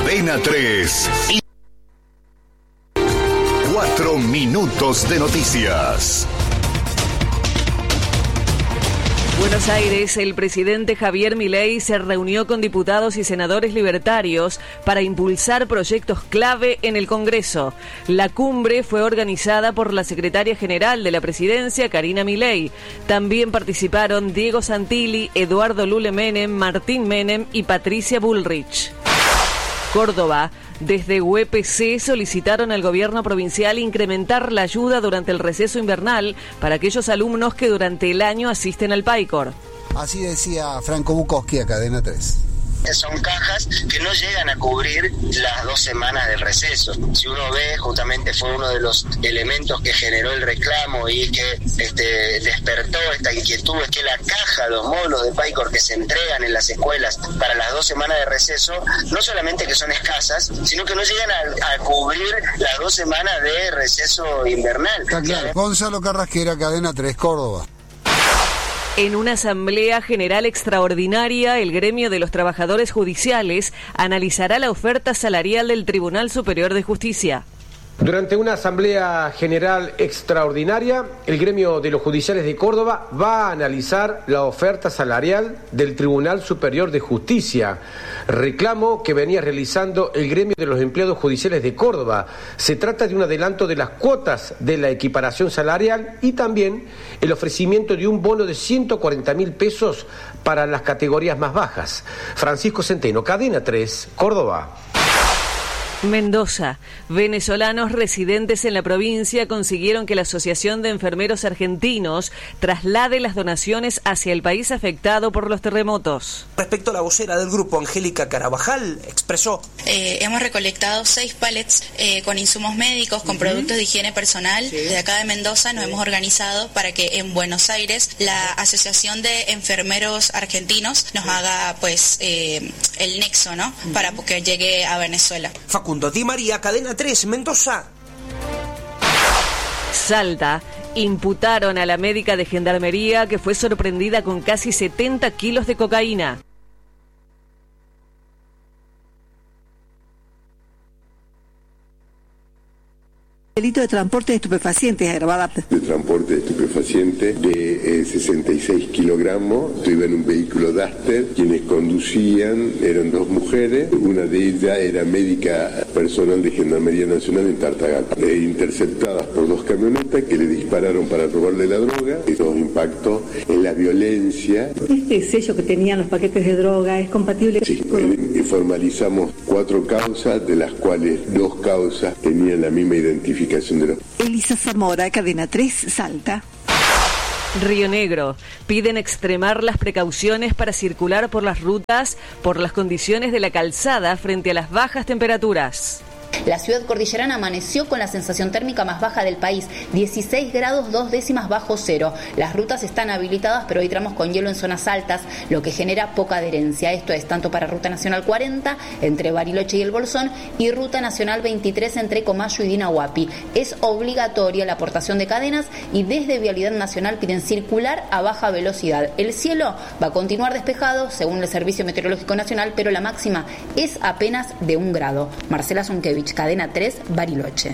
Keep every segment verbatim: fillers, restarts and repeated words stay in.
Cadena tres. Y cuatro minutos de noticias. Buenos Aires, el presidente Javier Milei se reunió con diputados y senadores libertarios para impulsar proyectos clave en el Congreso. La cumbre fue organizada por la secretaria general de la presidencia, Karina Milei. También participaron Diego Santilli, Eduardo Lule Menem, Martín Menem y Patricia Bullrich. Córdoba. Desde U E P C solicitaron al gobierno provincial incrementar la ayuda durante el receso invernal para aquellos alumnos que durante el año asisten al PAICOR. Así decía Franco Bukowski a Cadena tres. Son cajas que no llegan a cubrir las dos semanas del receso. Si uno ve, justamente fue uno de los elementos que generó el reclamo y que este, despertó esta inquietud, es que la caja, los módulos de PAICOR que se entregan en las escuelas para las dos semanas de receso, no solamente que son escasas, sino que no llegan a, a cubrir las dos semanas de receso invernal. Está claro. Gonzalo Carrasquera, Cadena tres, Córdoba. En una asamblea general extraordinaria, el gremio de los trabajadores judiciales analizará la oferta salarial del Tribunal Superior de Justicia. Durante una asamblea general extraordinaria, el gremio de los judiciales de Córdoba va a analizar la oferta salarial del Tribunal Superior de Justicia, reclamo que venía realizando el gremio de los empleados judiciales de Córdoba. Se trata de un adelanto de las cuotas de la equiparación salarial y también el ofrecimiento de un bono de ciento cuarenta mil pesos para las categorías más bajas. Francisco Centeno, Cadena tres, Córdoba. Mendoza. Venezolanos residentes en la provincia consiguieron que la Asociación de Enfermeros Argentinos traslade las donaciones hacia el país afectado por los terremotos. Respecto a la vocera del grupo, Angélica Carabajal, expresó: eh, hemos recolectado seis pallets eh, con insumos médicos, con uh-huh. productos de higiene personal. Sí. De acá de Mendoza nos sí. hemos organizado para que en Buenos Aires la Asociación de Enfermeros Argentinos nos sí. haga pues eh, el nexo, ¿no? Uh-huh. Para que llegue a Venezuela. Facundo Di María, Cadena tres, Mendoza. Salta. Imputaron a la médica de Gendarmería que fue sorprendida con casi setenta kilos de cocaína. Delito de transporte de estupefacientes agravada. De transporte de estupefacientes de eh, sesenta y seis kilogramos. Iba en un vehículo Duster. Quienes conducían eran dos mujeres. Una de ellas era médica personal de Gendarmería Nacional en Tartagal. Eh, interceptadas por dos camionetas que le dispararon para robarle la droga. Estos impactos en la violencia. ¿Este sello que tenían los paquetes de droga es compatible? Sí, eh, formalizamos cuatro causas, de las cuales dos causas tenían la misma identificación. Elisa Zamora, Cadena tres, Salta. Río Negro. Piden extremar las precauciones para circular por las rutas por las condiciones de la calzada frente a las bajas temperaturas. La ciudad cordillerana amaneció con la sensación térmica más baja del país, dieciséis grados dos décimas bajo cero. Las rutas están habilitadas, pero hay tramos con hielo en zonas altas, lo que genera poca adherencia. Esto es tanto para Ruta Nacional cuarenta, entre Bariloche y El Bolsón, y Ruta Nacional veintitrés, entre Comayo y Dinahuapi. Es obligatoria la aportación de cadenas y desde Vialidad Nacional piden circular a baja velocidad. El cielo va a continuar despejado, según el Servicio Meteorológico Nacional, pero la máxima es apenas de un grado. Marcela Zonkevich, Cadena tres, Bariloche.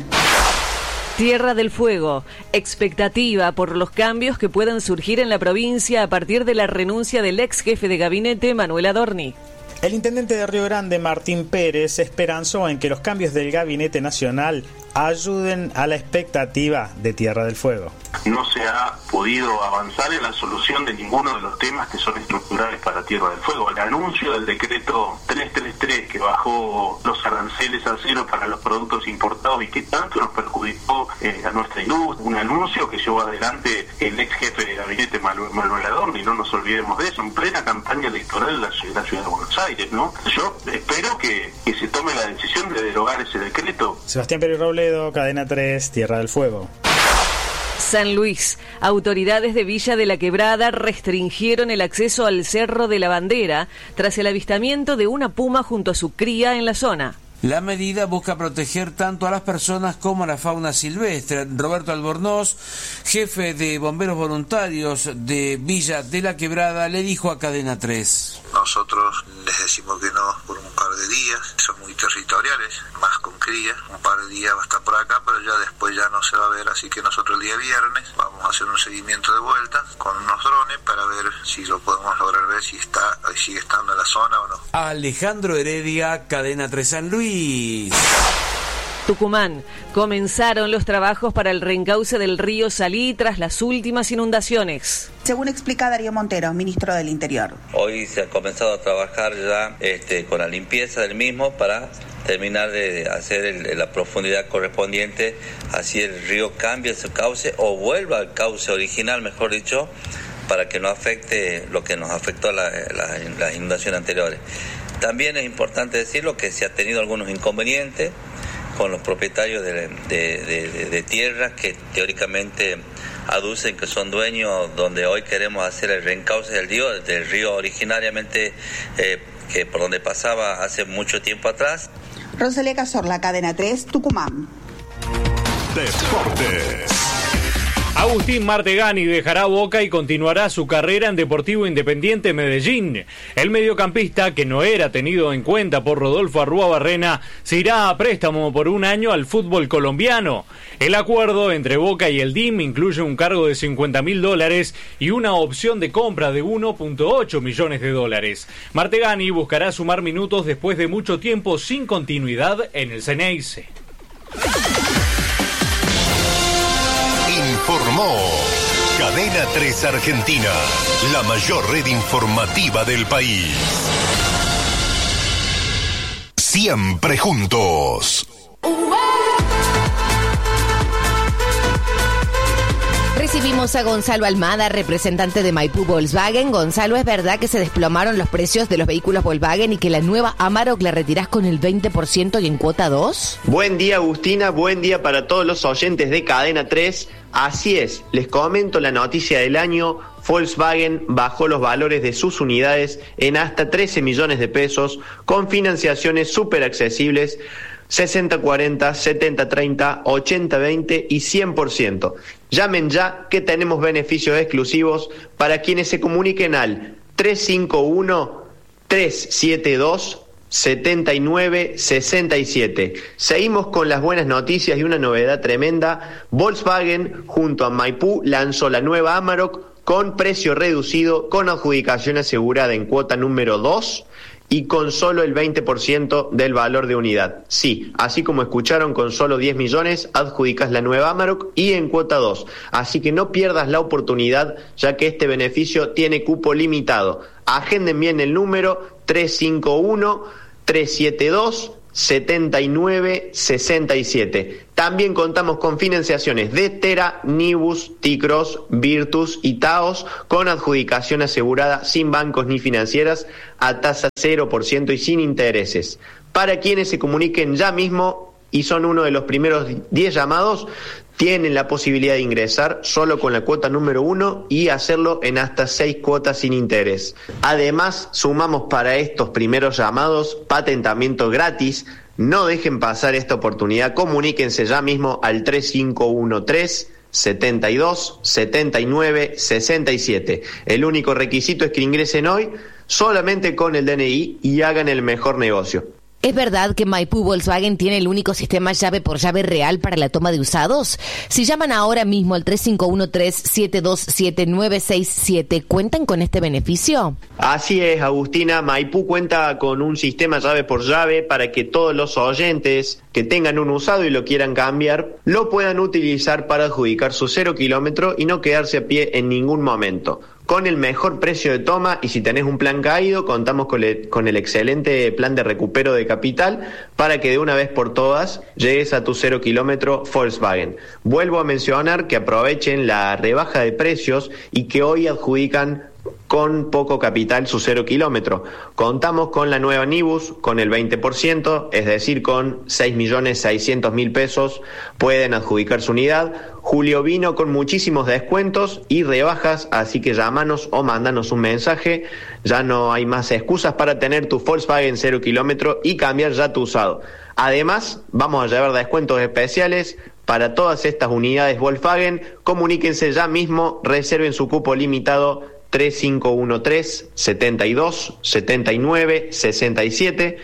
Tierra del Fuego. Expectativa por los cambios que puedan surgir en la provincia a partir de la renuncia del ex jefe de gabinete, Manuel Adorni. El intendente de Río Grande, Martín Pérez, esperanzó en que los cambios del gabinete nacional ayuden a la expectativa de Tierra del Fuego. No se ha podido avanzar en la solución de ninguno de los temas que son estructurales para Tierra del Fuego. El anuncio del decreto trescientos treinta y tres que bajó los aranceles a cero para los productos importados y que tanto nos perjudicó eh, a nuestra industria. Un anuncio que llevó adelante el ex jefe de gabinete Manuel, Manuel Adorni, no nos olvidemos de eso, en plena campaña electoral de la, de la ciudad de Buenos Aires, ¿no? Yo espero que, que se tome la decisión de derogar ese decreto. Sebastián Pérez Robledo, Cadena tres, Tierra del Fuego. San Luis. Autoridades de Villa de la Quebrada restringieron el acceso al Cerro de la Bandera tras el avistamiento de una puma junto a su cría en la zona. La medida busca proteger tanto a las personas como a la fauna silvestre. Roberto Albornoz, jefe de bomberos voluntarios de Villa de la Quebrada, le dijo a Cadena tres. Nosotros les decimos que no por un par de días, son muy territoriales, más con cría. Un par de días va a estar por acá, pero ya después ya no se va a ver, así que nosotros el día viernes vamos a hacer un seguimiento de vuelta con unos drones para ver si lo podemos lograr ver si está, sigue estando en la zona o no. Alejandro Heredia, Cadena tres San Luis. Tucumán. Comenzaron los trabajos para el reencauce del río Salí tras las últimas inundaciones. Según explica Darío Montero, ministro del Interior. Hoy se ha comenzado a trabajar ya este, con la limpieza del mismo para terminar de hacer el, la profundidad correspondiente, así el río cambie su cauce o vuelva al cauce original, mejor dicho, para que no afecte lo que nos afectó la, la, las inundaciones anteriores. También es importante decirlo que se ha tenido algunos inconvenientes con los propietarios de, de, de, de, de tierras que teóricamente aducen que son dueños, donde hoy queremos hacer el reencauce del río, del río originariamente eh, que por donde pasaba hace mucho tiempo atrás. Rosalía Cazorla, Cadena tres, Tucumán. Deportes. Agustín Martegani dejará Boca y continuará su carrera en Deportivo Independiente Medellín. El mediocampista, que no era tenido en cuenta por Rodolfo Arrúa-Barrena, se irá a préstamo por un año al fútbol colombiano. El acuerdo entre Boca y el D I M incluye un cargo de cincuenta mil dólares y una opción de compra de uno punto ocho millones de dólares. Martegani buscará sumar minutos después de mucho tiempo sin continuidad en el Ceneice. Informó Cadena tres Argentina, la mayor red informativa del país. Siempre juntos. Recibimos a Gonzalo Almada, representante de Maipú Volkswagen. Gonzalo, ¿es verdad que se desplomaron los precios de los vehículos Volkswagen y que la nueva Amarok la retirás con el veinte por ciento y en cuota dos? Buen día, Agustina, buen día para todos los oyentes de Cadena tres. Así es, les comento la noticia del año. Volkswagen bajó los valores de sus unidades en hasta trece millones de pesos con financiaciones súper accesibles, sesenta cuarenta, setenta treinta, ochenta veinte y cien por ciento. Llamen ya que tenemos beneficios exclusivos para quienes se comuniquen al tres cinco uno, tres siete dos, siete nueve seis siete. Seguimos con las buenas noticias y una novedad tremenda. Volkswagen junto a Maipú lanzó la nueva Amarok con precio reducido, con adjudicación asegurada en cuota número dos y con solo el veinte por ciento del valor de unidad. Sí, así como escucharon, con solo diez millones adjudicas la nueva Amarok y en cuota dos. Así que no pierdas la oportunidad, ya que este beneficio tiene cupo limitado. Agenden bien el número tres cinco uno, tres siete dos, siete nueve seis siete. También contamos con financiaciones de Tera, Nibus, T-Cross, Virtus y Taos con adjudicación asegurada sin bancos ni financieras a tasa cero por ciento y sin intereses. Para quienes se comuniquen ya mismo y son uno de los primeros diez llamados, tienen la posibilidad de ingresar solo con la cuota número uno y hacerlo en hasta seis cuotas sin interés. Además, sumamos para estos primeros llamados patentamiento gratis. No dejen pasar esta oportunidad, comuníquense ya mismo al tres cinco uno tres, siete dos, siete nueve seis siete. El único requisito es que ingresen hoy solamente con el D N I y hagan el mejor negocio. ¿Es verdad que Maipú Volkswagen tiene el único sistema llave por llave real para la toma de usados? Si llaman ahora mismo al tres cinco uno tres, siete dos siete nueve seis siete, ¿cuentan con este beneficio? Así es, Agustina. Maipú cuenta con un sistema llave por llave para que todos los oyentes que tengan un usado y lo quieran cambiar, lo puedan utilizar para adjudicar su cero kilómetro y no quedarse a pie en ningún momento. Con el mejor precio de toma, y si tenés un plan caído, contamos con el, con el excelente plan de recupero de capital para que de una vez por todas llegues a tu cero kilómetro Volkswagen. Vuelvo a mencionar que aprovechen la rebaja de precios y que hoy adjudican con poco capital su cero kilómetro. Contamos con la nueva Nibus con el veinte por ciento, es decir, con seis millones seiscientos mil pesos pueden adjudicar su unidad. Julio vino con muchísimos descuentos y rebajas, así que llámanos o mándanos un mensaje. Ya no hay más excusas para tener tu Volkswagen cero kilómetro y cambiar ya tu usado. Además, vamos a llevar descuentos especiales para todas estas unidades Volkswagen. Comuníquense ya mismo, reserven su cupo limitado tres cinco uno tres, siete dos, siete nueve seis siete,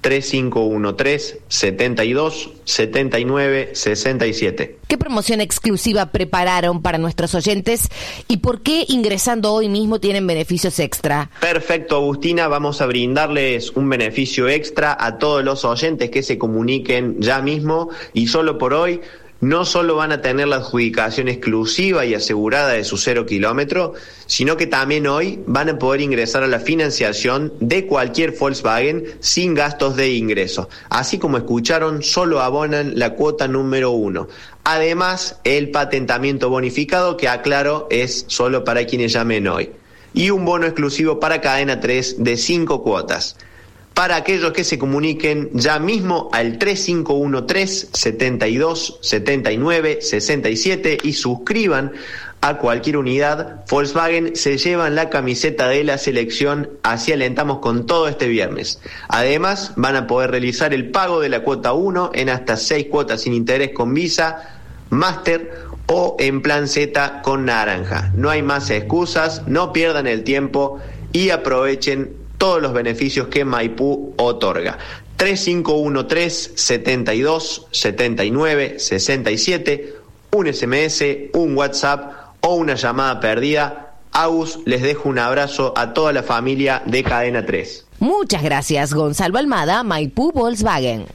tres cinco uno tres, siete dos, siete nueve, seis siete. ¿Qué promoción exclusiva prepararon para nuestros oyentes y por qué ingresando hoy mismo tienen beneficios extra? Perfecto, Agustina, vamos a brindarles un beneficio extra a todos los oyentes que se comuniquen ya mismo, y solo por hoy no solo van a tener la adjudicación exclusiva y asegurada de su cero kilómetro, sino que también hoy van a poder ingresar a la financiación de cualquier Volkswagen sin gastos de ingreso. Así como escucharon, solo abonan la cuota número uno. Además, el patentamiento bonificado, que aclaro, es solo para quienes llamen hoy. Y un bono exclusivo para Cadena tres de cinco cuotas. Para aquellos que se comuniquen ya mismo al tres cinco uno tres, siete dos, siete nueve, seis siete y suscriban a cualquier unidad Volkswagen, se llevan la camiseta de la selección. Así alentamos con todo este viernes. Además, van a poder realizar el pago de la cuota uno en hasta seis cuotas sin interés con Visa, Master o en plan Z con naranja. No hay más excusas, no pierdan el tiempo y aprovechen todos los beneficios que Maipú otorga. tres cinco uno tres, siete dos, siete nueve, seis siete, un S M S, un WhatsApp o una llamada perdida. Agus, les dejo un abrazo a toda la familia de Cadena tres. Muchas gracias, Gonzalo Almada, Maipú Volkswagen.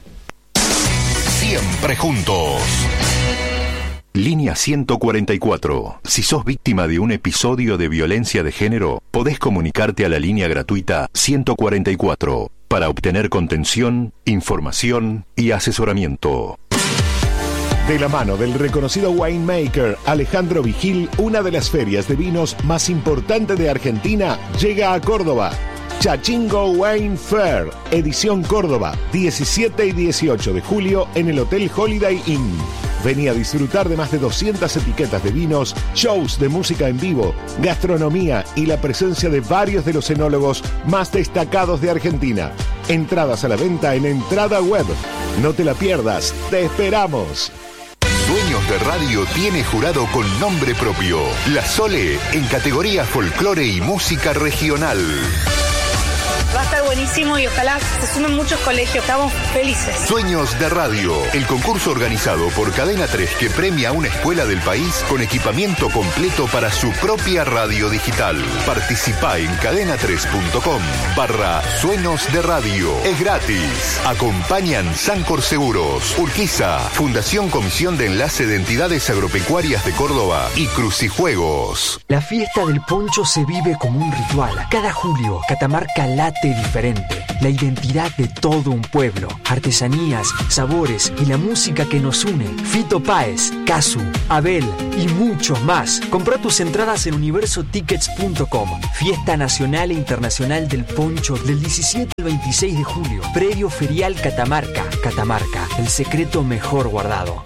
Siempre juntos. Línea ciento cuarenta y cuatro. Si sos víctima de un episodio de violencia de género, podés comunicarte a la línea gratuita ciento cuarenta y cuatro para obtener contención, información y asesoramiento. De la mano del reconocido winemaker Alejandro Vigil, una de las ferias de vinos más importantes de Argentina llega a Córdoba. Chachingo Wine Fair, edición Córdoba, diecisiete y dieciocho de julio en el Hotel Holiday Inn. Vení a disfrutar de más de doscientas etiquetas de vinos, shows de música en vivo, gastronomía y la presencia de varios de los enólogos más destacados de Argentina. Entradas a la venta en Entrada Web. No te la pierdas, te esperamos. Sueños de Radio tiene jurado con nombre propio. La Sole en categoría folclore y música regional. Va a estar buenísimo y ojalá se sumen muchos colegios. Estamos felices. Sueños de Radio, el concurso organizado por Cadena tres que premia a una escuela del país con equipamiento completo para su propia radio digital. Participá en cadena tres punto com barra Sueños de Radio. Es gratis. Acompañan Sancor Seguros, Urquiza, Fundación Comisión de Enlace de Entidades Agropecuarias de Córdoba y Crucijuegos. La fiesta del poncho se vive como un ritual. Cada julio, Catamarca late diferente. La identidad de todo un pueblo, artesanías, sabores y la música que nos une. Fito Páez, Casu, Abel y muchos más. Comprá tus entradas en universo tickets punto com. Fiesta Nacional e Internacional del Poncho del diecisiete al veintiséis de julio. Predio Ferial Catamarca. Catamarca, el secreto mejor guardado.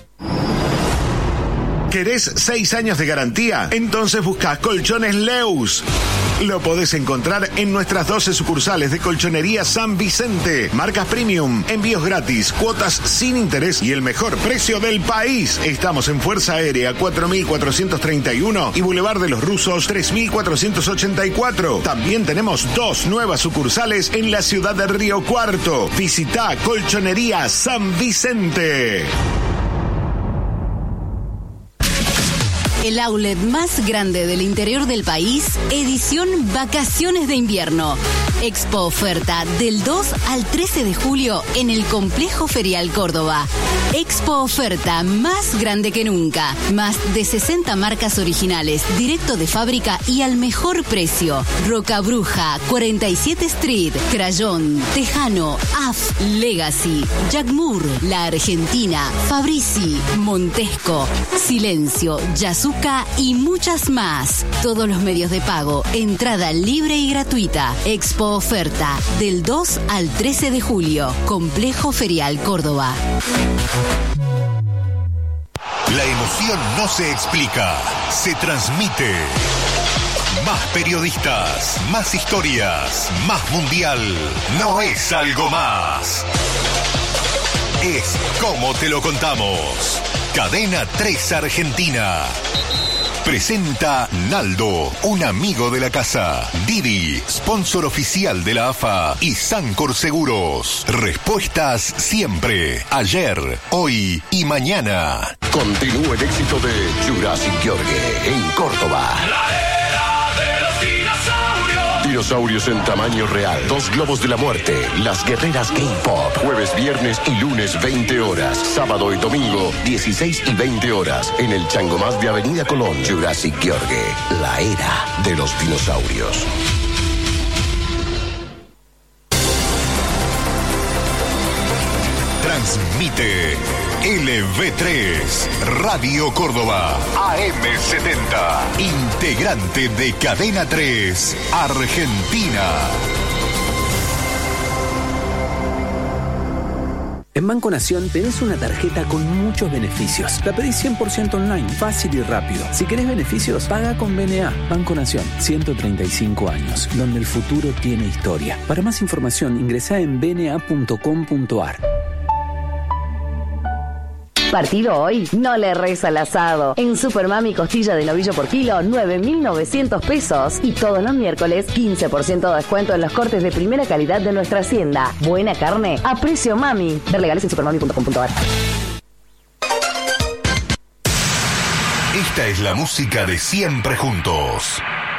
¿Querés seis años de garantía? Entonces buscá Colchones Leus. Lo podés encontrar en nuestras doce sucursales de Colchonería San Vicente. Marcas premium, envíos gratis, cuotas sin interés y el mejor precio del país. Estamos en Fuerza Aérea cuatro mil cuatrocientos treinta y uno y Boulevard de los Rusos tres mil cuatrocientos ochenta y cuatro. También tenemos dos nuevas sucursales en la ciudad de Río Cuarto. Visitá Colchonería San Vicente. El outlet más grande del interior del país, edición Vacaciones de Invierno. Expo Oferta del dos al trece de julio en el Complejo Ferial Córdoba. Expo Oferta más grande que nunca. Más de sesenta marcas originales, directo de fábrica y al mejor precio. Roca Bruja, cuarenta y siete Street, Crayón, Tejano, A F, Legacy, Jack Moore, La Argentina, Fabrici, Montesco, Silencio, Yasuka y muchas más. Todos los medios de pago, entrada libre y gratuita. Expo Oferta del dos al trece de julio. Complejo Ferial Córdoba. La emoción no se explica, se transmite. Más periodistas, más historias, más mundial. No es algo más. Es como te lo contamos. Cadena tres Argentina. Presenta Naldo, un amigo de la casa. Didi, sponsor oficial de la A F A. Y Sancor Seguros. Respuestas siempre. Ayer, hoy y mañana. Continúa el éxito de Jurassic George en Córdoba. Dinosaurios en tamaño real. Dos globos de la muerte. Las guerreras Game Pop. Jueves, viernes y lunes veinte horas. Sábado y domingo dieciséis y veinte horas. En el Changomás de Avenida Colón. Jurassic George. La era de los dinosaurios. Transmite L V tres, Radio Córdoba, A M setenta, integrante de Cadena tres, Argentina. En Banco Nación tenés una tarjeta con muchos beneficios. La pedís cien por ciento online, fácil y rápido. Si querés beneficios, paga con B N A. Banco Nación, ciento treinta y cinco años, donde el futuro tiene historia. Para más información, ingresá en b n a punto com punto a r. Partido hoy, no le erres al asado. En Supermami costilla de novillo por kilo, nueve mil novecientos pesos. Y todos los miércoles, quince por ciento de descuento en los cortes de primera calidad de nuestra hacienda. Buena carne a precio mami. Ver legales en supermami punto com punto a r. Esta es la música de Siempre Juntos.